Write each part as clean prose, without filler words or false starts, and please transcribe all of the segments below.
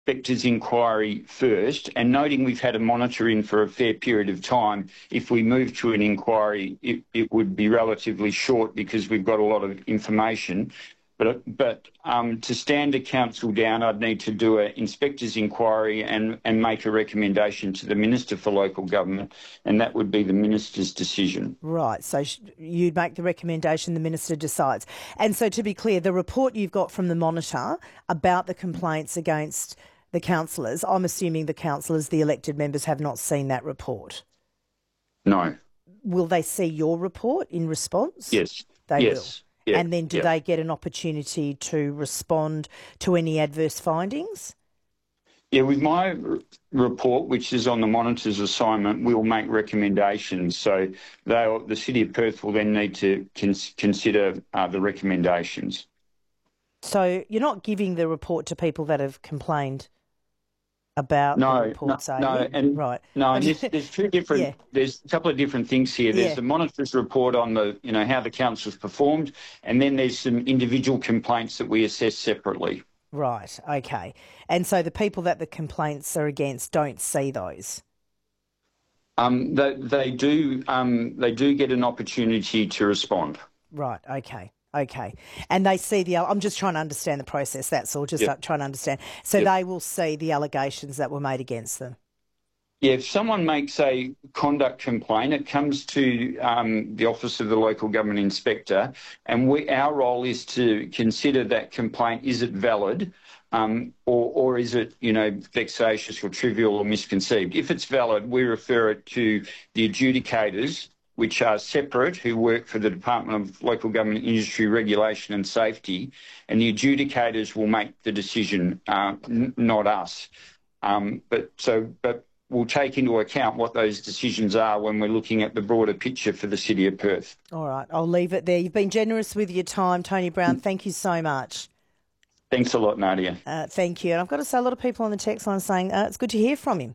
inspector's inquiry first, and noting we've had a monitor in for a fair period of time, if we move to an inquiry, it would be relatively short because we've got a lot of information. But to stand a council down, I'd need to do an inspector's inquiry and make a recommendation to the Minister for Local Government, and that would be the Minister's decision. Right, so you'd make the recommendation, the Minister decides. And so to be clear, the report you've got from the Monitor about the complaints against the councillors, I'm assuming the councillors, the elected members, have not seen that report? No. Will they see your report in response? Yes. They yes. will. Yeah, and then do they get an opportunity to respond to any adverse findings? Yeah, with my report, which is on the Monitor's assignment, we'll make recommendations. So the City of Perth will then need to consider the recommendations. So you're not giving the report to people that have complained about the reports, are you? And right. No, and there's two different. There's a couple of different things here. There's the Monitor's report on how the council's performed, and then there's some individual complaints that we assess separately. Right. Okay. And so the people that the complaints are against don't see those. They do get an opportunity to respond. Right. Okay. Okay. And they see I'm just trying to understand the process, that's all, just trying to understand. So they will see the allegations that were made against them. Yeah, if someone makes a conduct complaint, it comes to the Office of the Local Government Inspector, and our role is to consider that complaint, is it valid, or is it, vexatious or trivial or misconceived. If it's valid, we refer it to the adjudicators, which are separate, who work for the Department of Local Government Industry Regulation and Safety, and the adjudicators will make the decision, not us. But we'll take into account what those decisions are when we're looking at the broader picture for the City of Perth. All right, I'll leave it there. You've been generous with your time, Tony Brown. Thank you so much. Thanks a lot, Nadia. Thank you. And I've got to say, a lot of people on the text line saying it's good to hear from him.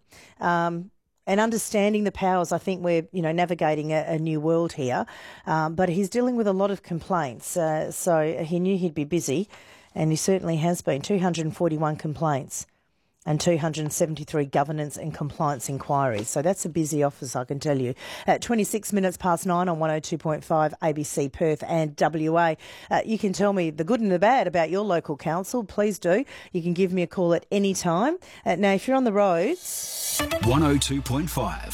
And understanding the powers, I think we're, navigating a new world here. But he's dealing with a lot of complaints. So he knew he'd be busy, and he certainly has been. 241 complaints and 273 governance and compliance inquiries. So that's a busy office, I can tell you. At 26 minutes past 9 on 102.5 ABC Perth and WA. You can tell me the good and the bad about your local council. Please do. You can give me a call at any time. Now, if you're on the roads... 102.5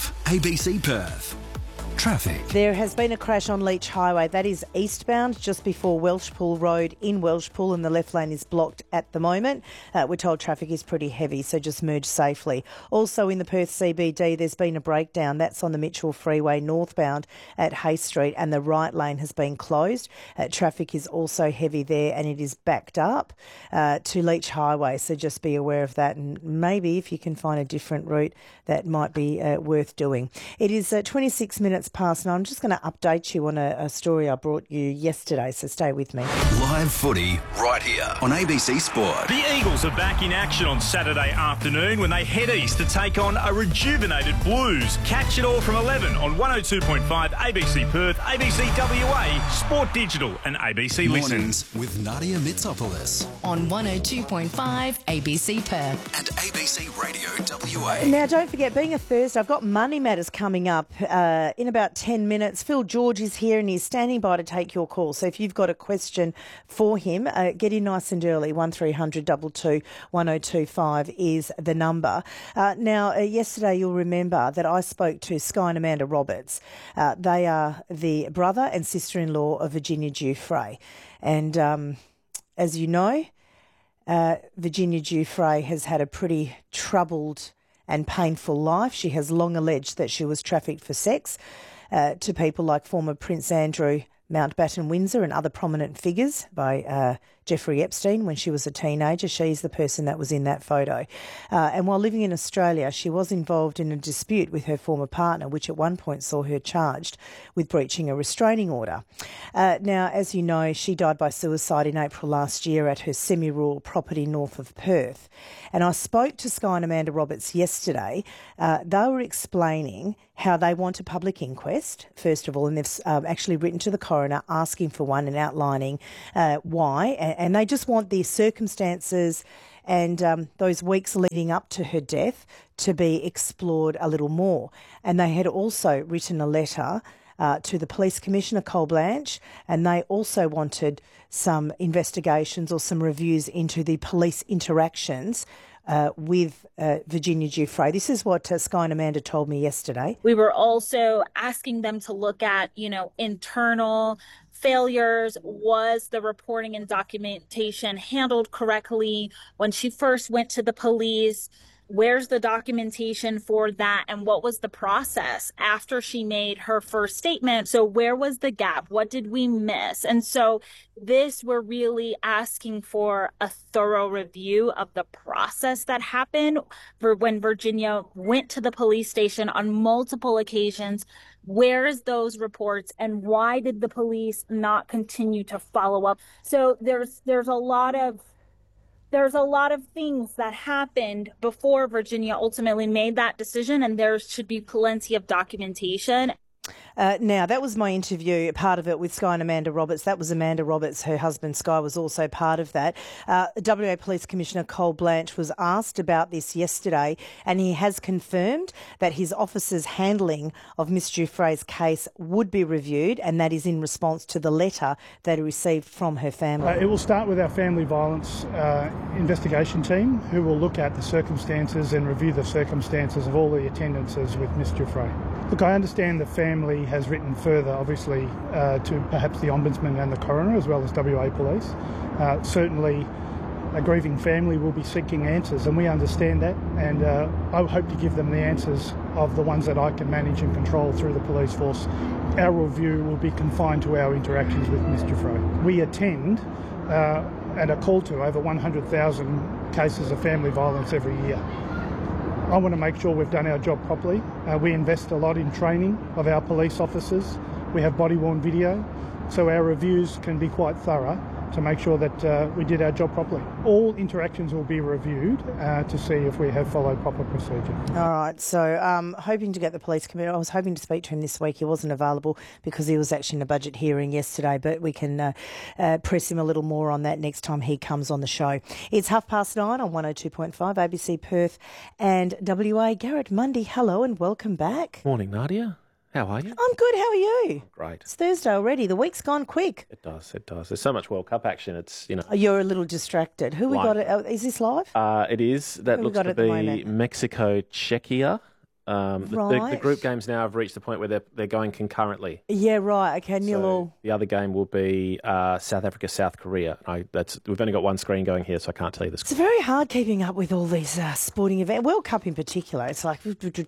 ABC Perth. Traffic. There has been a crash on Leach Highway. That is eastbound just before Welshpool Road in Welshpool, and the left lane is blocked at the moment. We're told traffic is pretty heavy, so just merge safely. Also in the Perth CBD, there's been a breakdown. That's on the Mitchell Freeway northbound at Hay Street, and the right lane has been closed. Traffic is also heavy there, and it is backed up to Leach Highway, so just be aware of that, and maybe if you can find a different route, that might be worth doing. It is 26 minutes past 9. I'm just going to update you on a story I brought you yesterday, so stay with me. Live footy right here on ABC Sport. The Eagles are back in action on Saturday afternoon when they head east to take on a rejuvenated Blues. Catch it all from 11 on 102.5 ABC Perth, ABC WA, Sport Digital and ABC Mornings Listen. with Nadia Mitsopoulos on 102.5 ABC Perth and ABC Radio WA. Now, don't forget, being a Thursday, I've got Money Matters coming up in about 10 minutes. Phil George is here and he's standing by to take your call. So if you've got a question for him, get in nice and early. 1300 22 1025 is the number. Now, yesterday you'll remember that I spoke to Sky and Amanda Roberts. They are the brother and sister-in-law of Virginia Giuffre. And as you know, Virginia Giuffre has had a pretty troubled and painful life. She has long alleged that she was trafficked for sex to people like former Prince Andrew, Mountbatten Windsor and other prominent figures by Jeffrey Epstein when she was a teenager. She's the person that was in that photo. And while living in Australia, she was involved in a dispute with her former partner, which at one point saw her charged with breaching a restraining order. Now, as you know, she died by suicide in April last year at her semi-rural property north of Perth. And I spoke to Sky and Amanda Roberts yesterday. They were explaining how they want a public inquest, first of all, and they've actually written to the coroner asking for one and outlining why. And they just want the circumstances and those weeks leading up to her death to be explored a little more. And they had also written a letter to the Police Commissioner, Cole Blanche, and they also wanted some investigations or some reviews into the police interactions with Virginia Giuffre. This is what Sky and Amanda told me yesterday. We were also asking them to look at, internal failures. Was the reporting and documentation handled correctly when she first went to the police? Where's the documentation for that? And what was the process after she made her first statement? So where was the gap? What did we miss? And so we're really asking for a thorough review of the process that happened for when Virginia went to the police station on multiple occasions. Where's those reports, and why did the police not continue to follow up? So there's a lot of things that happened before Virginia ultimately made that decision, and there should be plenty of documentation. Now, that was my interview, part of it with Sky and Amanda Roberts. That was Amanda Roberts. Her husband, Sky, was also part of that. WA Police Commissioner Cole Blanche was asked about this yesterday, and he has confirmed that his officer's handling of Miss Giuffre's case would be reviewed, and that is in response to the letter that he received from her family. It will start with our family violence investigation team, who will look at the circumstances and review the circumstances of all the attendances with Miss Giuffre. Look, I understand the family has written further, obviously, to perhaps the Ombudsman and the Coroner, as well as WA Police. Certainly, a grieving family will be seeking answers, and we understand that, and I hope to give them the answers of the ones that I can manage and control through the police force. Our review will be confined to our interactions with Ms Giuffre. We attend and are called to over 100,000 cases of family violence every year. I want to make sure we've done our job properly. We invest a lot in training of our police officers. We have body-worn video, so our reviews can be quite thorough to make sure that we did our job properly. All interactions will be reviewed to see if we have followed proper procedure. All right, so hoping to get the police commissioner. I was hoping to speak to him this week. He wasn't available because he was actually in a budget hearing yesterday, but we can press him a little more on that next time he comes on the show. It's 9:30 on 102.5 ABC Perth and WA. Garrett Mundy, hello and welcome back. Morning, Nadia. How are you? I'm good. How are you? Great. It's Thursday already. The week's gone quick. It does. There's so much World Cup action. It's, You're a little distracted. Who we got? Is this live? It is. That Who looks to be Mexico, Czechia. Right. The group games now have reached the point where they're going concurrently. Yeah, right. Okay, nil all. The other game will be South Africa, South Korea. We've only got one screen going here, so I can't tell you the score. It's very hard keeping up with all these sporting events. World Cup in particular. It's like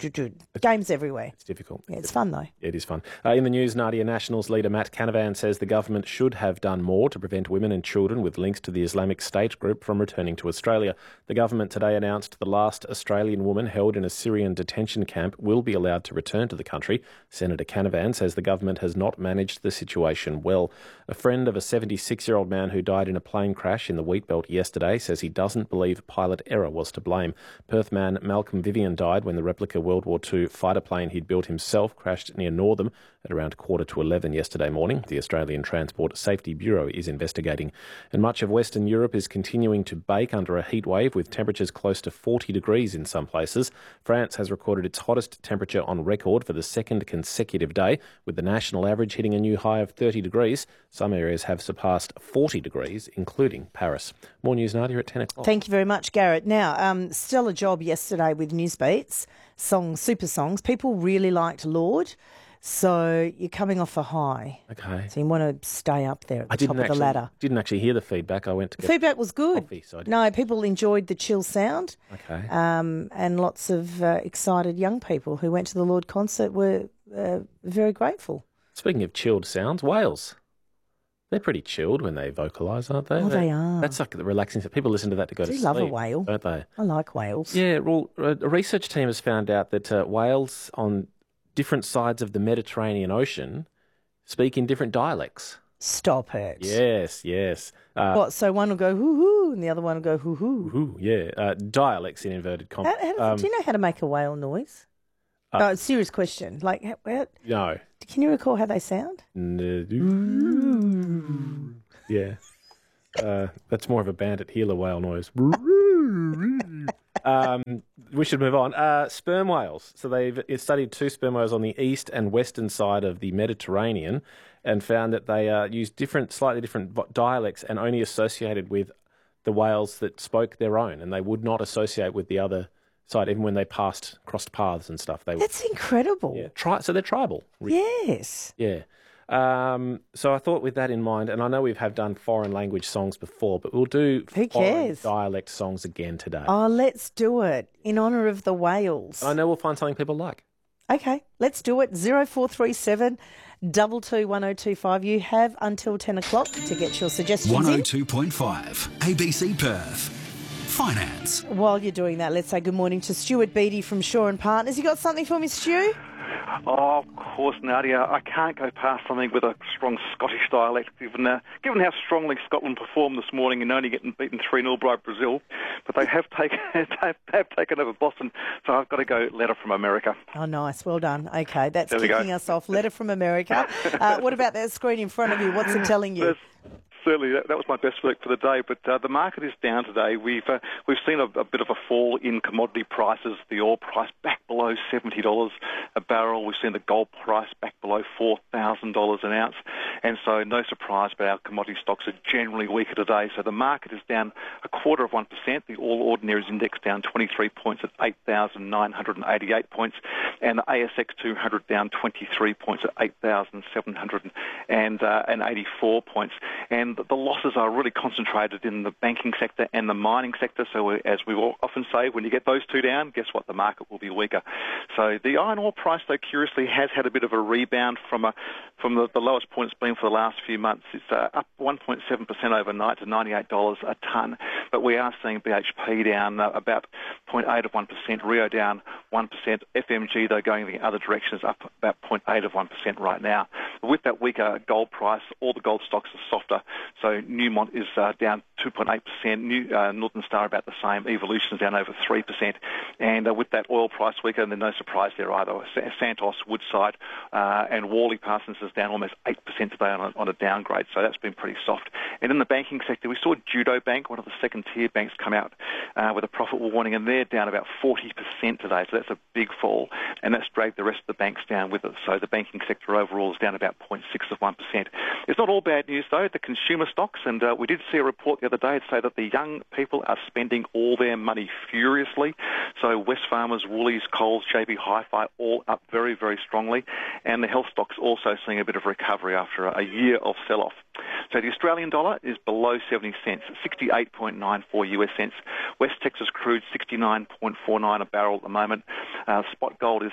games everywhere. It's difficult. Yeah, it's fun though. It is fun. In the news, Nadia, Nationals leader Matt Canavan says the government should have done more to prevent women and children with links to the Islamic State group from returning to Australia. The government today announced the last Australian woman held in a Syrian detention camp will be allowed to return to the country. Senator Canavan says the government has not managed the situation well. A friend of a 76-year-old man who died in a plane crash in the Wheatbelt yesterday says he doesn't believe pilot error was to blame. Perth man Malcolm Vivian died when the replica World War II fighter plane he'd built himself crashed near Northam at around 11:15 yesterday morning. The Australian Transport Safety Bureau is investigating. And much of Western Europe is continuing to bake under a heat wave with temperatures close to 40 degrees in some places. France has recorded its hottest temperature on record for the second consecutive day, with the national average hitting a new high of 30 degrees. Some areas have surpassed 40 degrees, including Paris. More news, Nadia, at 10 o'clock. Thank you very much, Garrett. Now, stellar job yesterday with Newsbeats, super songs. People really liked Lord. So you're coming off a high. Okay. So you want to stay up there at the top of the ladder. Didn't actually hear the feedback. I went to get feedback was good. Coffee, so no, people enjoyed the chill sound. Okay. And lots of excited young people who went to the Lord concert were very grateful. Speaking of chilled sounds, Wales. They're pretty chilled when they vocalise, aren't they? Oh, they are. That's like the relaxing. People listen to that to go to sleep. I love a whale. Don't they? I like whales. Yeah, well, a research team has found out that whales on different sides of the Mediterranean Ocean speak in different dialects. Stop it. Yes. What, so one will go hoo-hoo and the other one will go hoo-hoo? Hoo-hoo, yeah. Dialects in inverted commas. Do you know how to make a whale noise? No, serious question. Like, no. Can you recall how they sound? Yeah. That's more of a bandit healer whale noise. We should move on. Sperm whales. So they've studied 2 sperm whales on the east and western side of the Mediterranean and found that they use slightly different dialects and only associated with the whales that spoke their own, and they would not associate with the other side, even when they crossed paths and stuff. That's incredible. Yeah, so they're tribal. Yes. Yeah. So I thought with that in mind, and I know we have done foreign language songs before, but we'll do foreign dialect songs again today. Oh, let's do it in honour of the whales. And I know we'll find something people like. Okay, let's do it. 0437 22 1025. You have until 10 o'clock to get your suggestions 102.5 ABC Perth. Finance. While you're doing that, let's say good morning to Stuart Beattie from Shaw and Partners. You got something for me, Stu? Oh, of course, Nadia. I can't go past something with a strong Scottish dialect, given how strongly Scotland performed this morning and only getting beaten 3-0 by Brazil. But they have taken over Boston, so I've got to go letter from America. Oh, nice. Well done. Okay, that's kicking us off. Letter from America. What about that screen in front of you? What's it telling you? Certainly, that was my best work for the day. But the market is down today. We've seen a bit of a fall in commodity prices. The oil price back below $70 a barrel. We've seen the gold price back below $4,000 an ounce. And so no surprise, but our commodity stocks are generally weaker today. So the market is down 0.25%. The All Ordinaries Index down 23 points at 8,988 points. And the ASX 200 down 23 points at 8,784 points. And the losses are really concentrated in the banking sector and the mining sector. So as we often say, when you get those two down, guess what? The market will be weaker. So the iron ore price, though, curiously has had a bit of a rebound from the lowest point it's been for the last few months. It's up 1.7% overnight to $98 a tonne. But we are seeing BHP down about 0.8%, Rio down 1%. FMG, though, going the other direction, is up about 0.8% right now. But with that weaker gold price, all the gold stocks are softer. So Newmont is down 2.8%, Northern Star about the same, Evolution is down over 3%. And with that oil price weaker, and there's no surprise there either, Santos, Woodside and Worley Parsons is down almost 8% today on a downgrade, so that's been pretty soft. And in the banking sector, we saw Judo Bank, one of the second-tier banks, come out with a profit warning, and they're down about 40% today, so that's a big fall, and that's dragged the rest of the banks down with it. So the banking sector overall is down about 0.6%. It's not all bad news, though. The consumer stocks, and we did see a report the other day to say that the young people are spending all their money furiously. So Wesfarmers, Woolies, Coles, JB Hi-Fi all up very, very strongly, and the health stocks also seeing a bit of recovery after a year of sell-off. So the Australian dollar is below 70 cents, 68.94 US cents. West Texas crude 69.49 a barrel at the moment. Spot gold is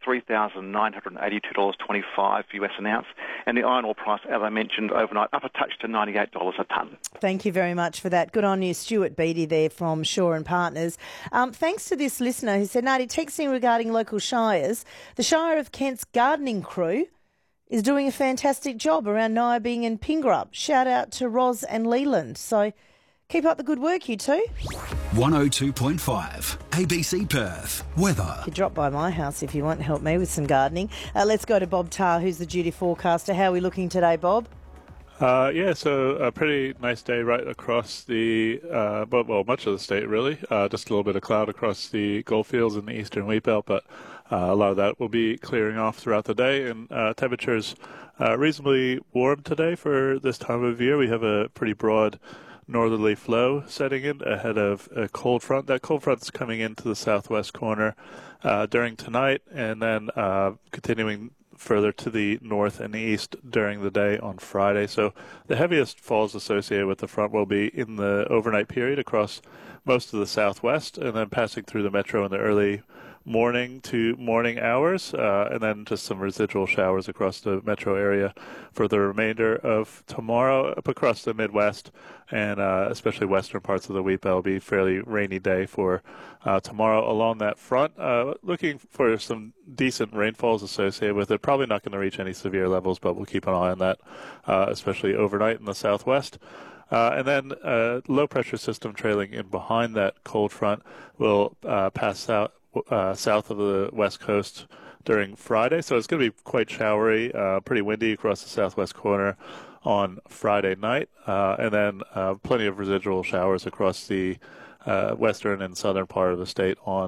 $3,982.25 US an ounce. And the iron ore price, as I mentioned overnight, up a touch to $98 a tonne. Thank you very much for that. Good on you, Stuart Beattie there from Shaw and Partners. Thanks to this listener who said, Nadi, texting regarding local shires, the Shire of Kent's gardening crew is doing a fantastic job around Nyabing and Pingrub. Shout out to Roz and Leland. So keep up the good work, you two. 102.5 ABC Perth. Weather. You drop by my house if you want to help me with some gardening. Let's go to Bob Tarr, who's the duty forecaster. How are we looking today, Bob? So a pretty nice day right across the, much of the state really. Just a little bit of cloud across the Goldfields and the eastern wheat belt, but a lot of that will be clearing off throughout the day. And temperatures reasonably warm today for this time of year. We have a pretty broad northerly flow setting in ahead of a cold front. That cold front's coming into the southwest corner during tonight, and then continuing further to the north and east during the day on Friday. So the heaviest falls associated with the front will be in the overnight period across most of the southwest, and then passing through the metro in the early morning to morning hours, and then just some residual showers across the metro area for the remainder of tomorrow. Up across the Midwest and especially western parts of the wheat belt will be a fairly rainy day for tomorrow along that front. Looking for some decent rainfalls associated with it. Probably not going to reach any severe levels, but we'll keep an eye on that, especially overnight in the southwest. And then low pressure system trailing in behind that cold front will pass out south of the west coast during Friday. So it's going to be quite showery, pretty windy across the southwest corner on Friday night, and then plenty of residual showers across the western and southern part of the state on